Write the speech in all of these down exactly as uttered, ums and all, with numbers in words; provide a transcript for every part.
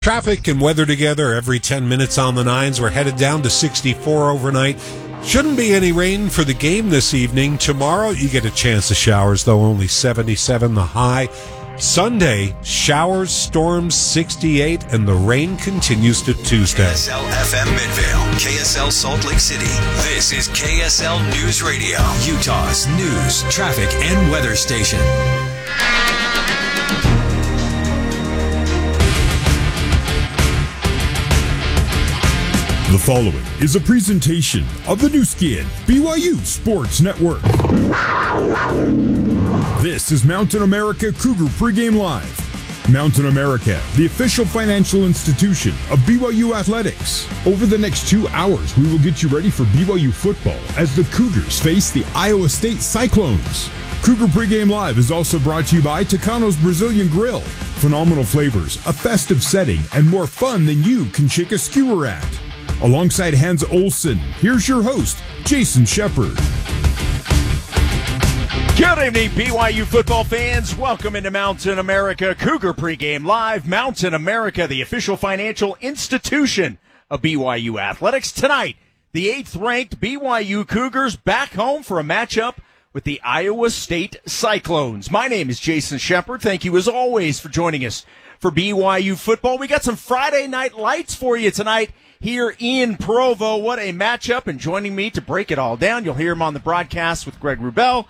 Traffic and weather together every ten minutes on the nines. We're headed down to sixty-four overnight. Shouldn't be any rain for the game this evening. Tomorrow, you get a chance of showers, though only seventy-seven the high. Sunday, showers, storms, sixty-eight, and the rain continues to Tuesday. K S L F M Midvale, K S L Salt Lake City. This is K S L News Radio, Utah's news, traffic, and weather station. The following is a presentation of the new skin B Y U Sports Network. This is Mountain America Cougar Pregame Live. Mountain America, the official financial institution of B Y U Athletics. Over the next two hours, we will get you ready for B Y U football as the Cougars face the Iowa State Cyclones. Cougar Pregame Live is also brought to you by Tucano's Brazilian Grill. Phenomenal flavors, a festive setting, and more fun than you can shake a skewer at. Alongside Hans Olsen, here's your host, Jason Shepard. Good evening, B Y U football fans. Welcome into Mountain America Cougar Pregame Live. Mountain America, the official financial institution of B Y U Athletics. Tonight, the eighth-ranked B Y U Cougars back home for a matchup with the Iowa State Cyclones. My name is Jason Shepard. Thank you, as always, for joining us for B Y U football. We got some Friday night lights for you tonight here in Provo. What a matchup. And joining me to break it all down, you'll hear him on the broadcast with Greg Wrubell,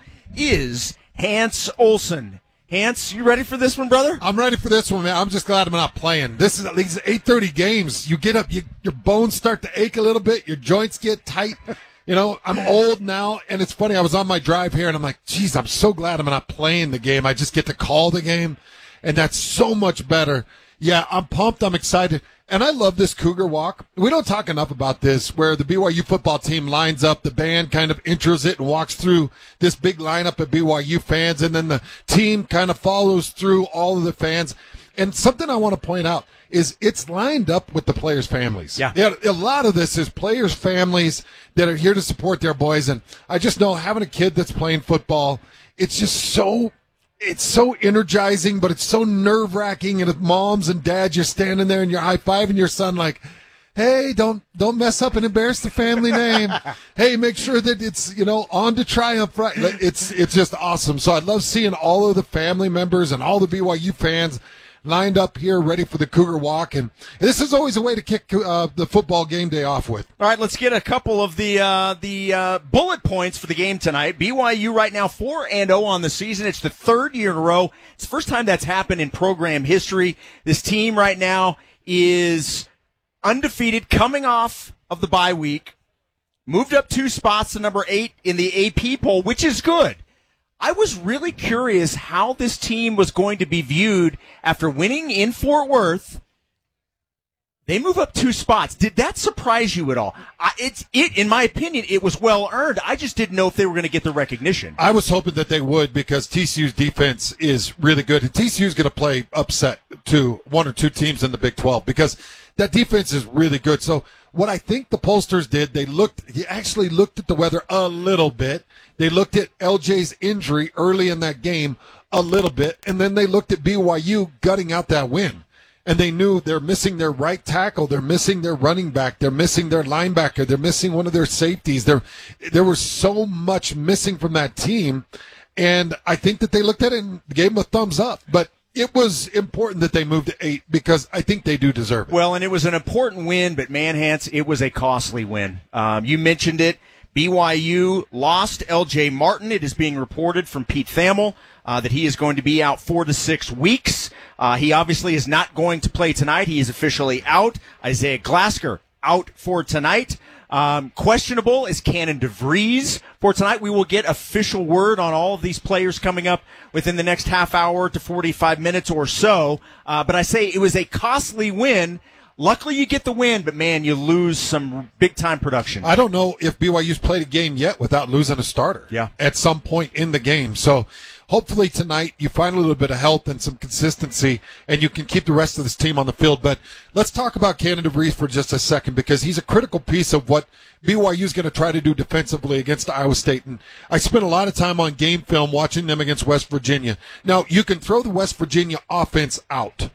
is Hans Olsen. Hans, you ready for this one, brother? I'm ready for this one, man. I'm just glad I'm not playing. This is at least eight thirty games. You get up, you, your bones start to ache a little bit, your joints get tight. You know, I'm old now, and it's funny, I was on my drive here, and I'm like, geez, I'm so glad I'm not playing the game. I just get to call the game, and that's so much better. Yeah, I'm pumped. I'm excited. And I love this Cougar Walk. We don't talk enough about this, where the B Y U football team lines up, the band kind of intros it and walks through this big lineup of B Y U fans, and then the team kind of follows through all of the fans. And something I want to point out is it's lined up with the players' families. Yeah. yeah. A lot of this is players' families that are here to support their boys. And I just know having a kid that's playing football, it's just so It's so energizing, but it's so nerve-wracking. And if moms and dads, you're standing there and you're high-fiving your son like, hey, don't don't mess up and embarrass the family name. Hey, make sure that it's, you know, on to triumph. Right? It's, it's just awesome. So I love seeing all of the family members and all the B Y U fans lined up here ready for the Cougar Walk. And this is always a way to kick uh, the football game day off with. All right, let's get a couple of the uh, the uh, bullet points for the game tonight. B Y U right now four and oh on the season. It's the third year in a row. It's the first time that's happened in program history. This team right now is undefeated, coming off of the bye week, moved up two spots to number eight in the A P poll, which is good. I was really curious how this team was going to be viewed after winning in Fort Worth. They move up two spots. Did that surprise you at all? I, it's it, in my opinion, it was well earned. I just didn't know if they were going to get the recognition. I was hoping that they would, because T C U's defense is really good. And T C U's going to play upset to one or two teams in the Big twelve, because that defense is really good. So what I think the pollsters did, they looked, he actually looked at the weather a little bit. They looked at L J's injury early in that game a little bit, and then they looked at B Y U gutting out that win. And they knew they're missing their right tackle, they're missing their running back, they're missing their linebacker, they're missing one of their safeties. There, there was so much missing from that team, and I think that they looked at it and gave them a thumbs up. But it was important that they moved to eight, because I think they do deserve it. Well, and it was an important win, but man, Hans, it was a costly win. Um, you mentioned it. B Y U lost L J Martin. It is being reported from Pete Thamel uh, that he is going to be out four to six weeks. Uh, he obviously is not going to play tonight. He is officially out. Isaiah Glasker out for tonight. Um, questionable is Cannon DeVries for tonight. We will get official word on all of these players coming up within the next half hour to forty-five minutes or so. Uh, but I say it was a costly win. Luckily, you get the win, but, man, you lose some big-time production. I don't know if B Y U's played a game yet without losing a starter yeah. at some point in the game. So hopefully tonight you find a little bit of health and some consistency, and you can keep the rest of this team on the field. But let's talk about Cannon DeVries for just a second, because he's a critical piece of what B Y U is going to try to do defensively against Iowa State. And I spent a lot of time on game film watching them against West Virginia. Now, you can throw the West Virginia offense out.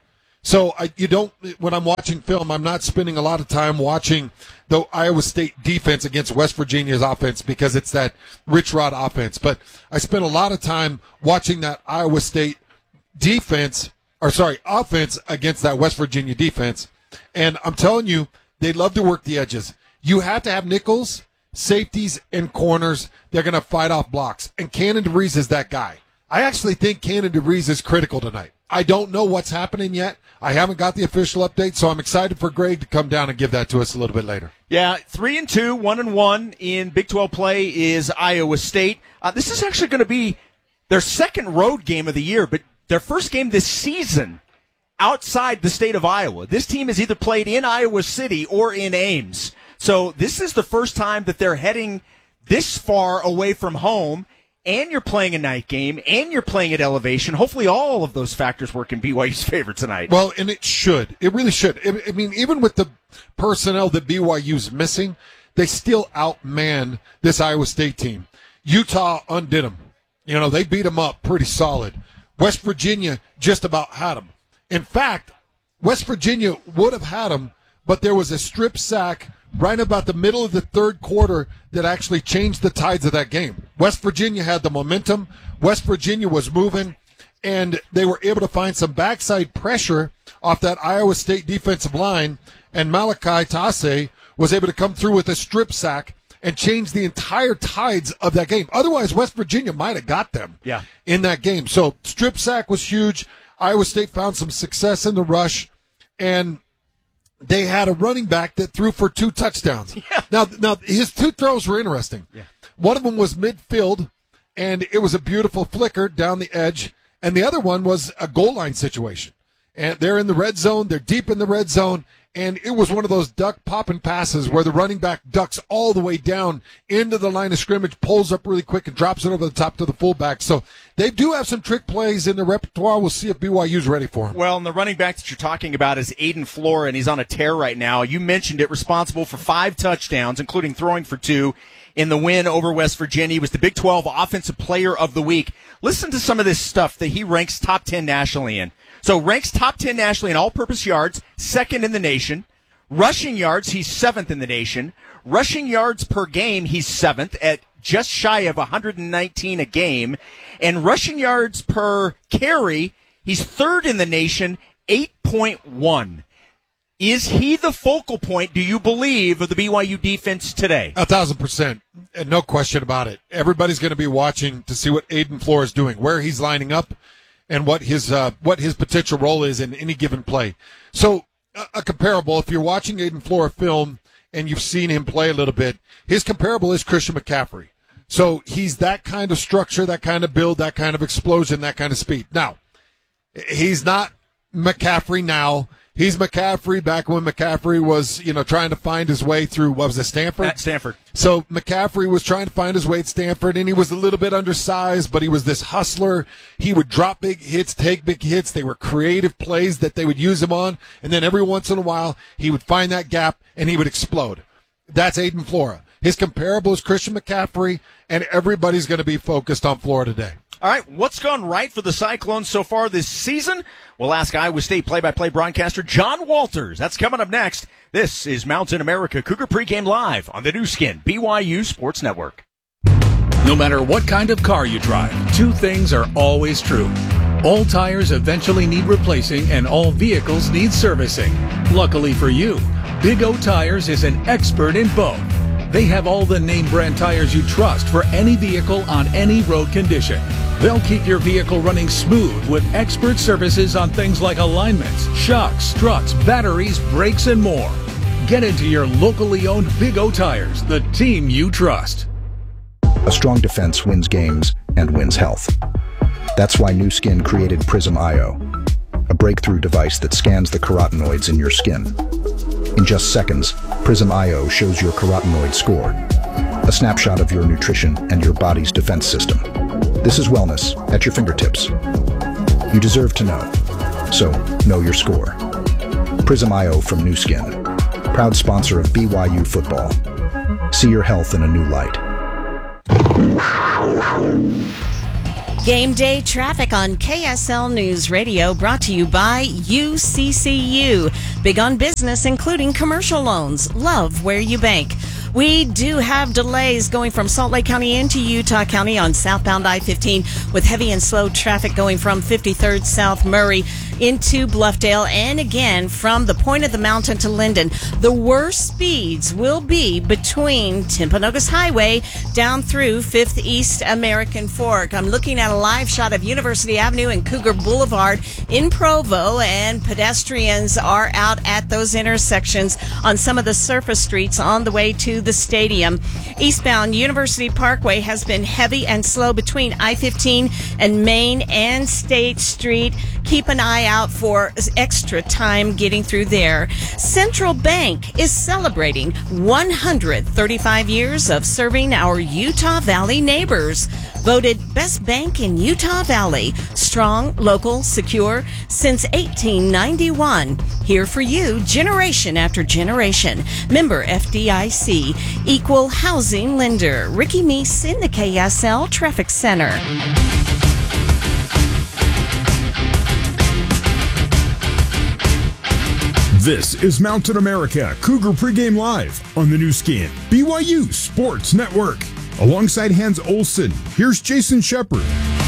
So I, you don't, when I'm watching film, I'm not spending a lot of time watching the Iowa State defense against West Virginia's offense because it's that Rich Rod offense. But I spend a lot of time watching that Iowa State defense, or sorry, offense against that West Virginia defense. And I'm telling you, they love to work the edges. You have to have nickels, safeties, and corners. They're going to fight off blocks. And Cannon DeVries is that guy. I actually think Cannon DeVries is critical tonight. I don't know what's happening yet. I haven't got the official update, so I'm excited for Greg to come down and give that to us a little bit later. Yeah, three and two, one and one in Big twelve play is Iowa State. Uh, this is actually going to be their second road game of the year, but their first game this season outside the state of Iowa. This team has either played in Iowa City or in Ames. So this is the first time that they're heading this far away from home, and you're playing a night game, and you're playing at elevation. Hopefully all of those factors work in B Y U's favor tonight. Well, and it should. It really should. I mean, even with the personnel that B Y U's missing, they still outman this Iowa State team. Utah undid them. You know, they beat them up pretty solid. West Virginia just about had them. In fact, West Virginia would have had them, but there was a strip sack right about the middle of the third quarter that actually changed the tides of that game. West Virginia had the momentum. West Virginia was moving, and they were able to find some backside pressure off that Iowa State defensive line, and Malachi Tasse was able to come through with a strip sack and change the entire tides of that game. Otherwise, West Virginia might have got them yeah. in that game. So strip sack was huge. Iowa State found some success in the rush, and they had a running back that threw for two touchdowns. Yeah. Now, now his two throws were interesting. Yeah. One of them was midfield, and it was a beautiful flicker down the edge, and the other one was a goal line situation. And they're in the red zone. They're deep in the red zone, and it was one of those duck popping passes where the running back ducks all the way down into the line of scrimmage, pulls up really quick, and drops it over the top to the fullback. So they do have some trick plays in their repertoire. We'll see if B Y U's ready for them. Well, and the running back that you're talking about is Aiden Flora, and he's on a tear right now. You mentioned it, responsible for five touchdowns, including throwing for two in the win over West Virginia. He was the Big twelve Offensive Player of the Week. Listen to some of this stuff that he ranks top ten nationally in. So ranks top ten nationally in all-purpose yards, second in the nation. Rushing yards, he's seventh in the nation. Rushing yards per game, he's seventh at just shy of one hundred nineteen a game. And rushing yards per carry, he's third in the nation, eight point one. Is he the focal point, do you believe, of the B Y U defense today? A thousand percent. And no question about it. Everybody's going to be watching to see what Aiden Flora is doing, where he's lining up, and what his uh, what his potential role is in any given play. So a, a comparable, if you're watching Aiden Flora film and you've seen him play a little bit, his comparable is Christian McCaffrey. So he's that kind of structure, that kind of build, that kind of explosion, that kind of speed. Now, he's not McCaffrey now. He's McCaffrey back when McCaffrey was, you know, trying to find his way through, what was it, Stanford? At Stanford. So McCaffrey was trying to find his way at Stanford, and he was a little bit undersized, but he was this hustler. He would drop big hits, take big hits. They were creative plays that they would use him on, and then every once in a while, he would find that gap, and he would explode. That's Aiden Flora. His comparable is Christian McCaffrey, and everybody's going to be focused on Flora today. All right, what's gone right for the Cyclones so far this season? We'll ask Iowa State play-by-play broadcaster John Walters. That's coming up next. This is Mountain America Cougar Pregame Live on the new skin, B Y U Sports Network. No matter what kind of car you drive, two things are always true. All tires eventually need replacing, and all vehicles need servicing. Luckily for you, Big O Tires is an expert in both. They have all the name brand tires you trust for any vehicle on any road condition. They'll keep your vehicle running smooth with expert services on things like alignments, shocks, struts, batteries, brakes, and more. Get into your locally owned Big O Tires, the team you trust. A strong defense wins games and wins health. That's why Nu Skin created Prism I O, a breakthrough device that scans the carotenoids in your skin. In just seconds, Prism I O shows your carotenoid score, a snapshot of your nutrition and your body's defense system. This is wellness at your fingertips. You deserve to know, so know your score. Prism I O from Nu Skin, proud sponsor of B Y U football. See your health in a new light. Game day traffic on K S L News Radio, brought to you by U C C U. Big on business, including commercial loans. Love where you bank. We do have delays going from Salt Lake County into Utah County on southbound I fifteen, with heavy and slow traffic going from fifty-third South Murray into Bluffdale, and again from the point of the mountain to Linden. The worst speeds will be between Timpanogos Highway down through fifth East American Fork. I'm looking at a live shot of University Avenue and Cougar Boulevard in Provo, and pedestrians are out at those intersections on some of the surface streets on the way to the stadium. Eastbound University Parkway has been heavy and slow between I fifteen and Main and State Street. Keep an eye out for extra time getting through there. Central Bank is celebrating one hundred thirty-five years of serving our Utah Valley neighbors. Voted best bank in Utah Valley. Strong, local, secure since eighteen ninety-one. Here for you, generation after generation. Member F D I C. Equal housing lender. Ricky Meese in the K S L Traffic Center. This is Mountain America Cougar Pregame Live on the new skin B Y U Sports Network. Alongside Hans Olsen, here's Jason Shepard.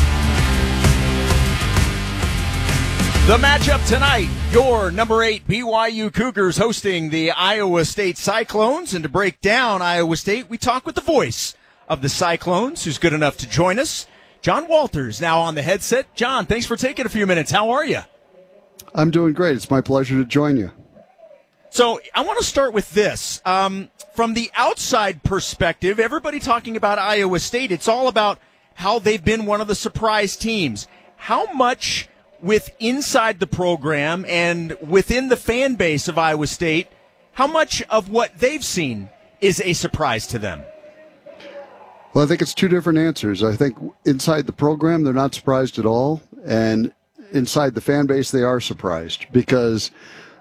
The matchup tonight, your number eight B Y U Cougars hosting the Iowa State Cyclones. And to break down Iowa State, we talk with the voice of the Cyclones, who's good enough to join us. John Walters now on the headset. John, thanks for taking a few minutes. How are you? I'm doing great. It's my pleasure to join you. So I want to start with this. Um, from the outside perspective, everybody talking about Iowa State, it's all about how they've been one of the surprise teams. How much with inside the program and within the fan base of Iowa State, how much of what they've seen is a surprise to them? Well, I think it's two different answers. I think inside the program, they're not surprised at all. And inside the fan base, they are surprised because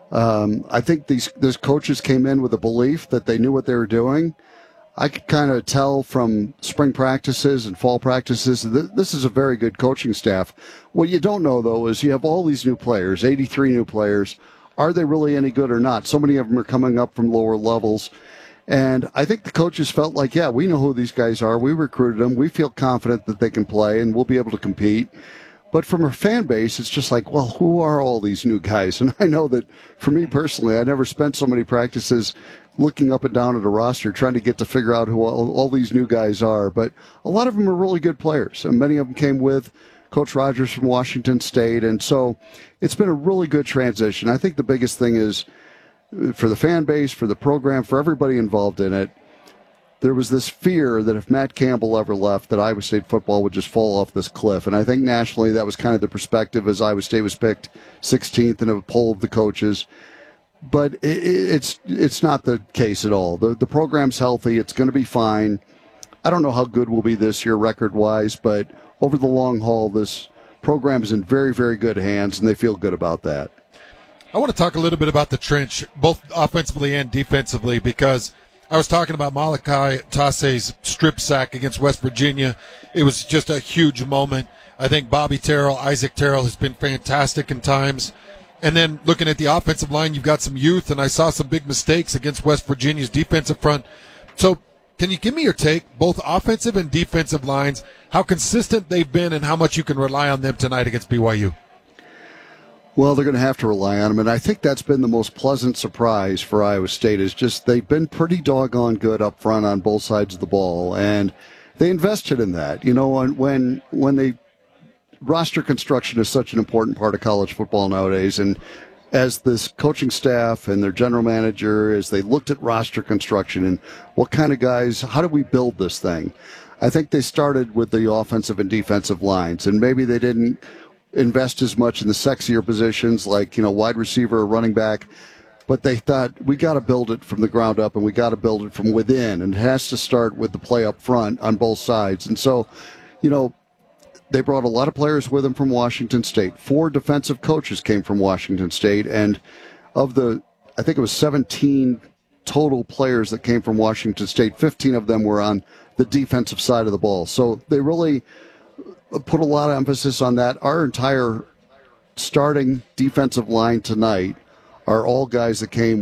um, I think these, these coaches came in with a belief that they knew what they were doing. I could kind of tell from spring practices and fall practices that this is a very good coaching staff. What you don't know, though, is you have all these new players, eighty-three new players. Are they really any good or not? So many of them are coming up from lower levels. And I think the coaches felt like, yeah, we know who these guys are. We recruited them. We feel confident that they can play and we'll be able to compete. But from a fan base, it's just like, well, who are all these new guys? And I know that for me personally, I never spent so many practices looking up and down at a roster, trying to get to figure out who all, all these new guys are. But a lot of them are really good players, and many of them came with Coach Rogers from Washington State. And so it's been a really good transition. I think the biggest thing is for the fan base, for the program, for everybody involved in it, there was this fear that if Matt Campbell ever left, that Iowa State football would just fall off this cliff. And I think nationally that was kind of the perspective as Iowa State was picked sixteenth in a poll of the coaches. But it, it's it's not the case at all. The, the program's healthy. It's going to be fine. I don't know how good we'll be this year record-wise, but over the long haul, this program is in very, very good hands, and they feel good about that. I want to talk a little bit about the trench, both offensively and defensively, because I was talking about Malachi Tase's strip sack against West Virginia. It was just a huge moment. I think Bobby Terrell, Isaac Terrell has been fantastic in times. And then looking at the offensive line, you've got some youth, and I saw some big mistakes against West Virginia's defensive front. So can you give me your take, both offensive and defensive lines, how consistent they've been and how much you can rely on them tonight against B Y U? Well, they're going to have to rely on them, and I think that's been the most pleasant surprise for Iowa State is just they've been pretty doggone good up front on both sides of the ball, and they invested in that. You know, when when they roster construction is such an important part of college football nowadays, and as this coaching staff and their general manager, as they looked at roster construction and what kind of guys, how do we build this thing? I think they started with the offensive and defensive lines, and maybe they didn't invest as much in the sexier positions like, you know, wide receiver or running back, but they thought we got to build it from the ground up and we got to build it from within, and it has to start with the play up front on both sides. And so, you know, they brought a lot of players with them from Washington State. Four defensive coaches came from Washington State, and of the, I think it was seventeen total players that came from Washington State, fifteen of them were on the defensive side of the ball. So they really put a lot of emphasis on that. Our entire starting defensive line tonight are all guys that came